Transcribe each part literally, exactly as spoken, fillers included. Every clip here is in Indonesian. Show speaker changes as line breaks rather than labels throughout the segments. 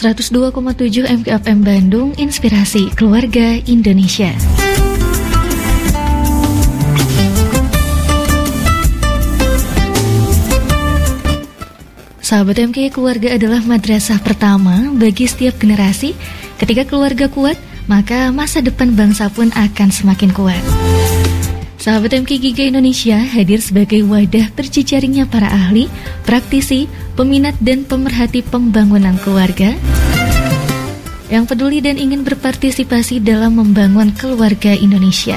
seratus dua koma tujuh M K F M Bandung, Inspirasi Keluarga Indonesia. Sahabat M K, keluarga adalah madrasah pertama bagi setiap generasi. Ketika keluarga kuat, maka masa depan bangsa pun akan semakin kuat. Sahabat M K, Giga Indonesia hadir sebagai wadah berjejaringnya para ahli, praktisi, peminat dan pemerhati pembangunan keluarga yang peduli dan ingin berpartisipasi dalam membangun keluarga Indonesia.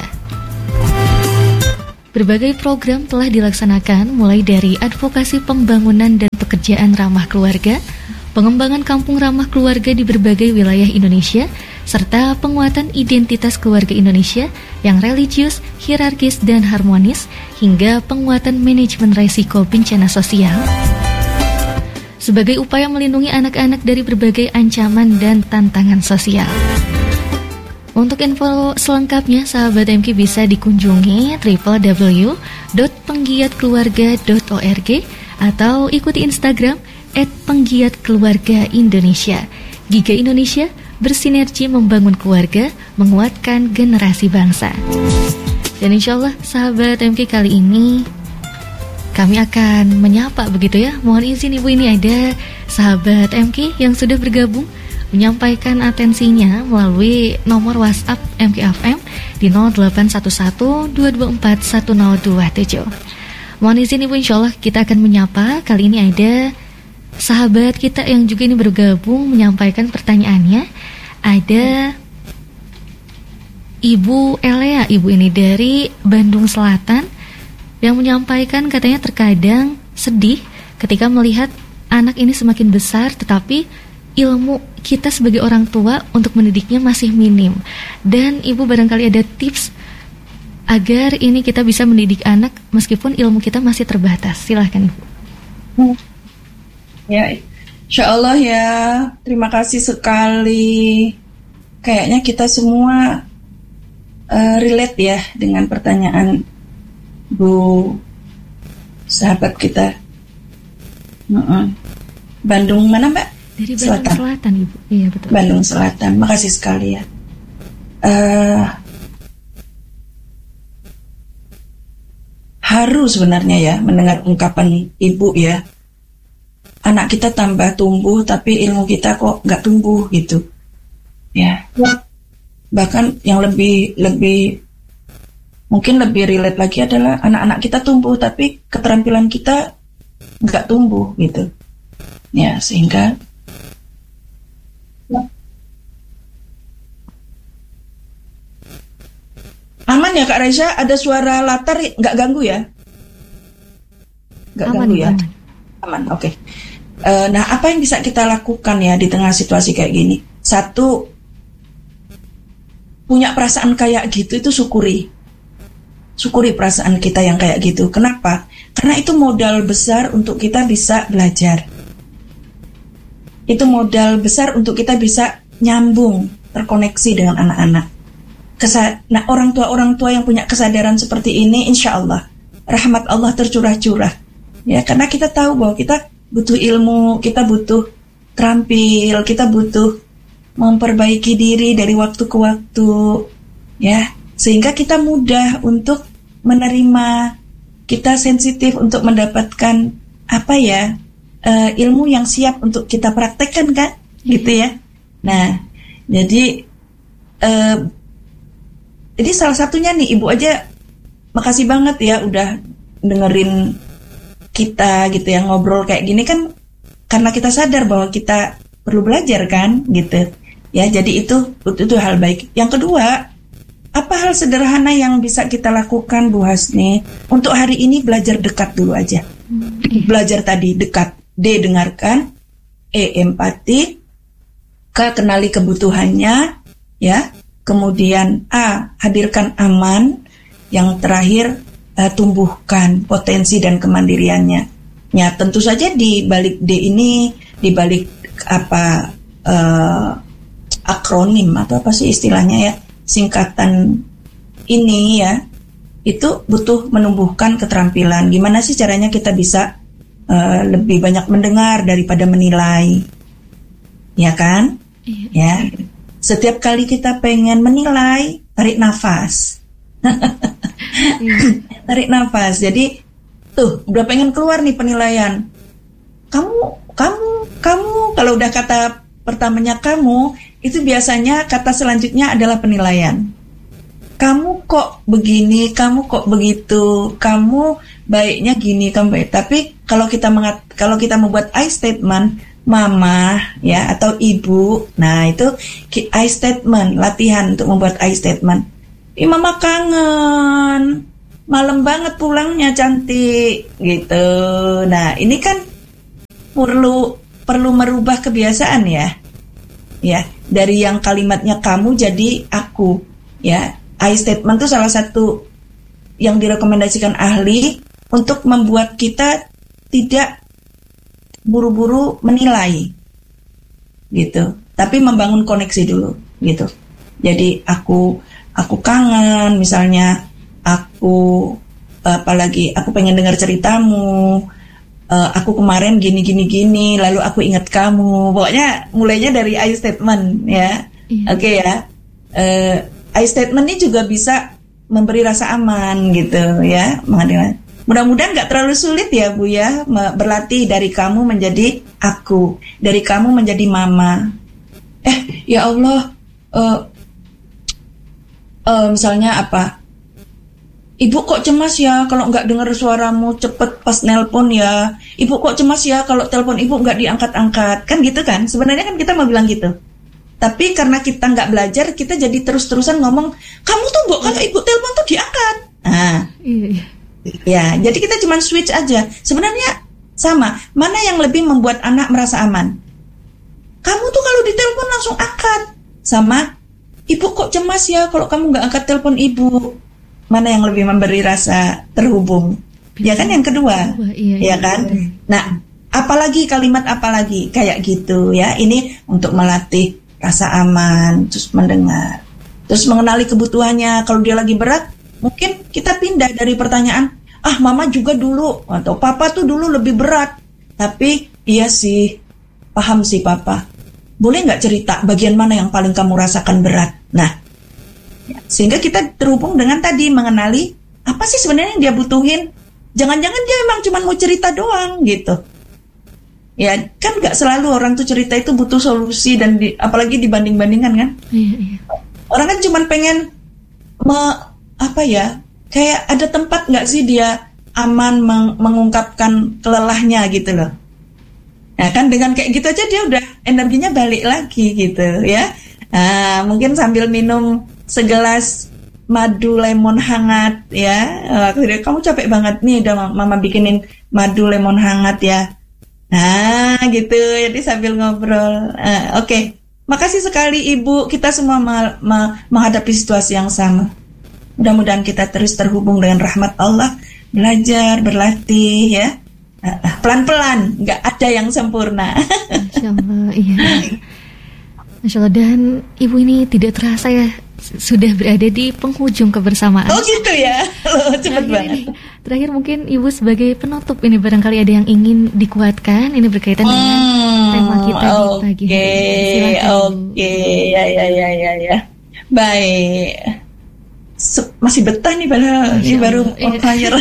Berbagai program telah dilaksanakan mulai dari advokasi pembangunan dan pekerjaan ramah keluarga, pengembangan kampung ramah keluarga di berbagai wilayah Indonesia, serta penguatan identitas keluarga Indonesia yang religius, hierarkis, dan harmonis, hingga penguatan manajemen resiko bencana sosial sebagai upaya melindungi anak-anak dari berbagai ancaman dan tantangan sosial. Untuk info selengkapnya, sahabat M K bisa dikunjungi w w w dot penggiat keluarga dot org atau ikuti Instagram et penggiat keluarga Indonesia. Giga Indonesia bersinergi membangun keluarga, menguatkan generasi bangsa. Dan insya Allah sahabat M K, kali ini kami akan menyapa begitu ya. Mohon izin Ibu, ini ada sahabat M K yang sudah bergabung menyampaikan atensinya melalui nomor WhatsApp M K F M di nol delapan satu satu dua dua empat satu nol dua tujuh. Mohon izin Ibu, insya Allah kita akan menyapa. Kali ini ada sahabat kita yang juga ini bergabung menyampaikan pertanyaannya. Ada Ibu Elea, Ibu ini dari Bandung Selatan, yang menyampaikan katanya terkadang sedih ketika melihat anak ini semakin besar tetapi ilmu kita sebagai orang tua untuk mendidiknya masih minim. Dan Ibu barangkali ada tips agar ini kita bisa mendidik anak meskipun ilmu kita masih terbatas. Silahkan Ibu.
Hmm. Ya, insya Allah ya. Terima kasih sekali. Kayaknya kita semua uh, relate ya dengan pertanyaan Bu sahabat kita. Uh-uh. Bandung mana Mbak?
Dari Bandung
Selatan.
Selatan Ibu. Iya betul.
Bandung Selatan. Makasih sekali ya. Uh, haru sebenarnya ya mendengar ungkapan Ibu ya. Anak kita tambah tumbuh tapi ilmu kita kok nggak tumbuh gitu. Ya. Bahkan yang lebih lebih mungkin lebih relate lagi adalah anak-anak kita tumbuh tapi keterampilan kita nggak tumbuh gitu. Ya, sehingga aman ya Kak Raisa, ada suara latar nggak ganggu ya? Nggak ganggu ya? Aman, aman oke. Okay. Uh, nah, apa yang bisa kita lakukan ya di tengah situasi kayak gini? Satu, punya perasaan kayak gitu itu syukuri. Syukuri perasaan kita yang kayak gitu. Kenapa? Karena itu modal besar untuk kita bisa belajar. Itu modal besar untuk kita bisa nyambung, terkoneksi dengan anak-anak. Kesa- nah, orang tua-orang tua yang punya kesadaran seperti ini, insya Allah rahmat Allah tercurah-curah. Ya, karena kita tahu bahwa kita butuh ilmu, kita butuh terampil, kita butuh memperbaiki diri dari waktu ke waktu, ya, sehingga kita mudah untuk menerima, kita sensitif untuk mendapatkan apa ya, uh, ilmu yang siap untuk kita praktekkan kan, gitu ya. Nah, jadi, uh, jadi salah satunya nih Ibu aja, makasih banget ya udah dengerin kita gitu ya, ngobrol kayak gini kan karena kita sadar bahwa kita perlu belajar kan gitu ya. Jadi itu itu hal baik. Yang kedua, apa hal sederhana yang bisa kita lakukan Bu Hasni untuk hari ini? Belajar dekat dulu aja. Belajar tadi dekat. D, dengarkan. E, empati. K, kenali kebutuhannya ya. Kemudian A, hadirkan aman. Yang terakhir, Uh, tumbuhkan potensi dan kemandiriannya. Ya, tentu saja di balik D ini, di balik apa uh, akronim atau apa sih istilahnya ya, singkatan ini ya, itu butuh menumbuhkan keterampilan. Gimana sih caranya kita bisa uh, lebih banyak mendengar daripada menilai? ya kan? Iya. Ya. Setiap kali kita pengen menilai, tarik nafas. Iya. Tarik nafas. Jadi tuh udah pengen keluar nih penilaian. Kamu, kamu, kamu. Kalau udah kata pertamanya kamu, itu biasanya kata selanjutnya adalah penilaian. Kamu kok begini, kamu kok begitu, kamu baiknya gini, kamu baik. Tapi kalau kita mengat, kalau kita membuat I statement, mama ya atau ibu, nah itu I statement, latihan untuk membuat I statement. Ih, mama kangen, malam banget pulangnya cantik, gitu. Nah ini kan perlu perlu merubah kebiasaan ya, ya dari yang kalimatnya kamu jadi aku, ya. I statement itu salah satu yang direkomendasikan ahli untuk membuat kita tidak buru-buru menilai, gitu. Tapi membangun koneksi dulu, gitu. Jadi aku aku kangen, misalnya aku apalagi aku pengen dengar ceritamu, uh, aku kemarin gini gini gini, lalu aku ingat kamu. Pokoknya mulainya dari I statement, ya. Iya. Oke okay, ya. Uh, I statement ini juga bisa memberi rasa aman gitu ya. Mudah-mudahan gak terlalu sulit ya Bu ya, berlatih dari kamu menjadi aku, dari kamu menjadi mama. Eh ya Allah, uh, uh, misalnya apa, Ibu kok cemas ya kalau gak dengar suaramu cepet pas nelpon ya. Ibu kok cemas ya kalau telepon ibu gak diangkat-angkat. Kan gitu kan, sebenarnya kan kita mau bilang gitu. Tapi karena kita nggak belajar, kita jadi terus-terusan ngomong, kamu tuh Mbok kalau ibu telepon tuh diangkat. Nah, iya. Ya, jadi kita cuma switch aja. Sebenarnya sama. Mana yang lebih membuat anak merasa aman? Kamu tuh kalau ditelepon langsung angkat. Sama, ibu kok cemas ya kalau kamu nggak angkat telepon ibu. Mana yang lebih memberi rasa terhubung? Ya kan yang kedua, iya, ya kan? Iya. Nah, apalagi kalimat apalagi kayak gitu ya. Ini untuk melatih rasa aman, terus mendengar, terus mengenali kebutuhannya. Kalau dia lagi berat, mungkin kita pindah dari pertanyaan, ah mama juga dulu, atau papa tuh dulu lebih berat. Tapi iya sih, paham sih papa. Boleh nggak cerita bagian mana yang paling kamu rasakan berat? Nah, sehingga kita terhubung dengan tadi, mengenali apa sih sebenarnya yang dia butuhin. Jangan-jangan dia emang cuma mau cerita doang gitu. Ya kan nggak selalu orang tuh cerita itu butuh solusi, dan di, apalagi dibanding-bandingkan kan. Iya, iya. Orang kan cuma pengen me, apa ya, kayak ada tempat nggak sih dia aman meng, mengungkapkan kelelahnya gitu loh. Nah kan dengan kayak gitu aja dia udah energinya balik lagi gitu ya. Nah, mungkin sambil minum segelas madu lemon hangat ya. Waktu kamu capek banget nih, udah mama bikinin madu lemon hangat ya. Nah gitu, jadi sambil ngobrol. uh, Oke, okay. Makasih sekali Ibu. Kita semua ma- ma- menghadapi situasi yang sama. Mudah-mudahan kita terus terhubung dengan rahmat Allah. Belajar, berlatih ya, uh, uh, pelan-pelan. Gak ada yang sempurna.
Masya Allah, iya. Masya Allah. Dan Ibu ini tidak terasa ya, sudah berada di penghujung kebersamaan.
Oh gitu ya, loh, cepet banget.
Ini, terakhir mungkin Ibu sebagai penutup ini, barangkali ada yang ingin dikuatkan. Ini berkaitan dengan hmm, tema kita okay, di pagi hari ini.
Oke, oke, ya, ya, ya, ya, ya. Baik. Se- masih betah nih padahal ini baru on fire.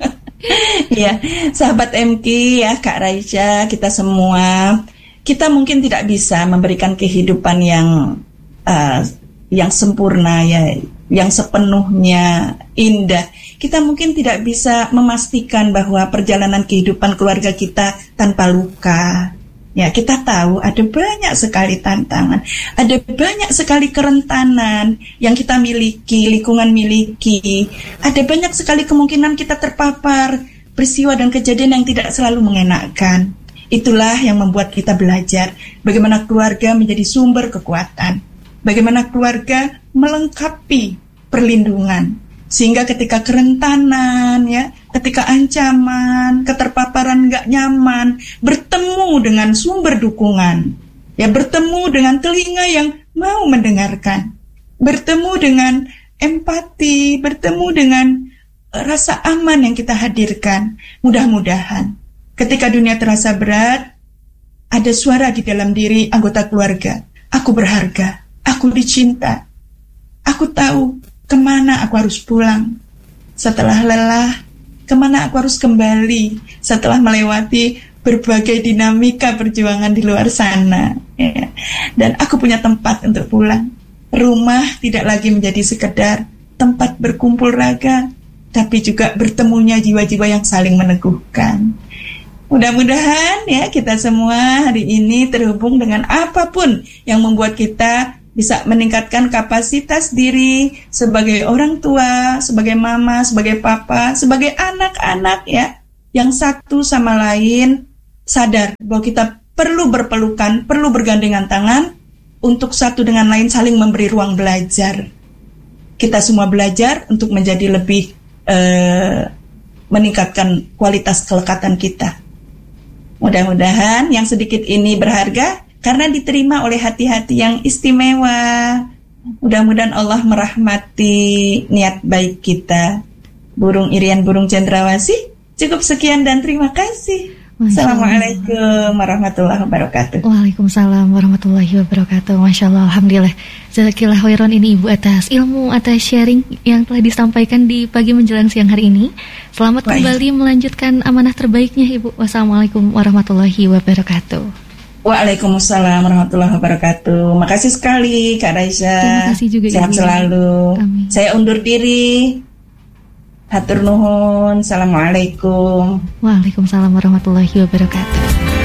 Ya, sahabat M K ya, Kak Raisya, kita semua, kita mungkin tidak bisa memberikan kehidupan yang uh, yang sempurna ya, yang sepenuhnya indah. Kita mungkin tidak bisa memastikan bahwa perjalanan kehidupan keluarga kita tanpa luka. Ya, kita tahu ada banyak sekali tantangan, ada banyak sekali kerentanan yang kita miliki, lingkungan miliki. Ada banyak sekali kemungkinan kita terpapar peristiwa dan kejadian yang tidak selalu mengenakan. Itulah yang membuat kita belajar bagaimana keluarga menjadi sumber kekuatan, bagaimana keluarga melengkapi perlindungan, sehingga ketika kerentanan, ya, ketika ancaman, keterpaparan nggak nyaman, bertemu dengan sumber dukungan, ya, bertemu dengan telinga yang mau mendengarkan, bertemu dengan empati, bertemu dengan rasa aman yang kita hadirkan. Mudah-mudahan ketika dunia terasa berat, ada suara di dalam diri anggota keluarga. Aku berharga, aku dicinta. Aku tahu kemana aku harus pulang. Setelah lelah, kemana aku harus kembali setelah melewati berbagai dinamika perjuangan di luar sana. Ya. Dan aku punya tempat untuk pulang. Rumah tidak lagi menjadi sekedar tempat berkumpul raga, tapi juga bertemunya jiwa-jiwa yang saling meneguhkan. Mudah-mudahan ya kita semua hari ini terhubung dengan apapun yang membuat kita bisa meningkatkan kapasitas diri sebagai orang tua, sebagai mama, sebagai papa, sebagai anak-anak ya, yang satu sama lain sadar bahwa kita perlu berpelukan, perlu bergandengan tangan untuk satu dengan lain saling memberi ruang belajar. Kita semua belajar untuk menjadi lebih eh, meningkatkan kualitas kelekatan kita. Mudah-mudahan yang sedikit ini berharga karena diterima oleh hati-hati yang istimewa. Mudah-mudahan Allah merahmati niat baik kita. Burung Irian Burung Cendrawasih, cukup sekian dan terima kasih. Assalamualaikum warahmatullahi wabarakatuh.
Waalaikumsalam warahmatullahi wabarakatuh. Masya Allah, alhamdulillah. Jazakillah khairan ini Ibu atas ilmu, atas sharing yang telah disampaikan di pagi menjelang siang hari ini. Selamat Baik. Kembali melanjutkan amanah terbaiknya Ibu. Wassalamualaikum warahmatullahi wabarakatuh.
Waalaikumsalam warahmatullahi wabarakatuh. Makasih sekali Kak Raisa.
Terima kasih juga.
Sehat Ibu. Selalu. Amin. Saya undur diri. Hatur nuhun. Assalamualaikum.
Waalaikumsalam warahmatullahi wabarakatuh.